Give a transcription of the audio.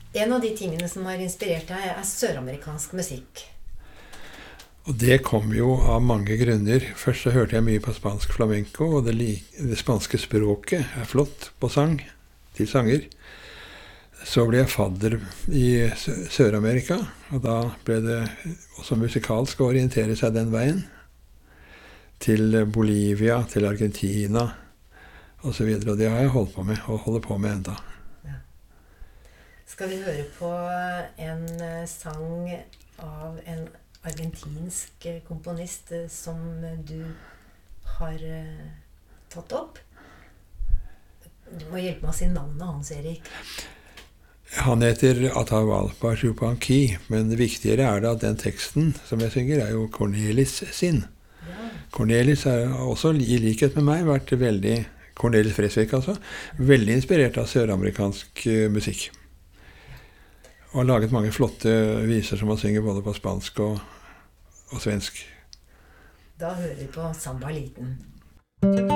En av de tingene som har inspirert deg søramerikansk musikk. Og det kom jo av mange grunner. Først så hørte jeg mye på spansk flamenco, og det spanske språket flott på sang, til sanger. Så ble jeg fadder i Sør-Amerika, og da ble det også musikalsk å orientere seg den veien. Til Bolivia, til Argentina, og så videre. Og det har jeg holdt på med, og holder på med enda. Ja. Skal vi høre på en sang av en argentinsk komponist som du har tatt opp? Du må hjelpe meg å si navnet hans, Erik. Han heter Atahualpa Yupanqui, men det viktigere det at den teksten som jeg synger jo Cornelis sin. Ja. Cornelis har også, i likhet med meg, vært veldig, Cornelis Vreeswijk altså, veldig inspirert av søramerikansk musikk. Og har laget mange flotte viser som han synger både på spansk og svensk. Da hører vi på Samba Liten.